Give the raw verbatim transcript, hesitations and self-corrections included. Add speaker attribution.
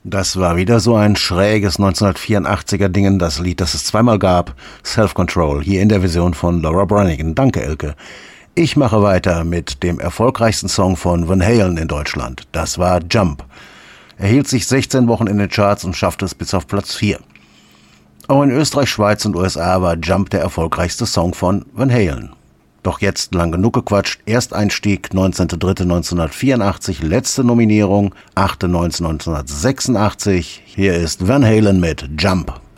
Speaker 1: Das war wieder so ein schräges neunzehnhundertvierundachtziger Dingen, das Lied, das es zweimal gab, Self-Control, hier in der Version von Laura Branigan. Danke, Elke. Ich mache weiter mit dem erfolgreichsten Song von Van Halen in Deutschland. Das war Jump. Er hielt sich sechzehn Wochen in den Charts und schaffte es bis auf Platz vier. Auch in Österreich, Schweiz und U S A war Jump der erfolgreichste Song von Van Halen. Doch jetzt lang genug gequatscht. Ersteinstieg neunzehnter dritter neunzehnhundertvierundachtzig, letzte Nominierung achter neunzehnhundertsechsundachtzig. Hier ist Van Halen mit Jump.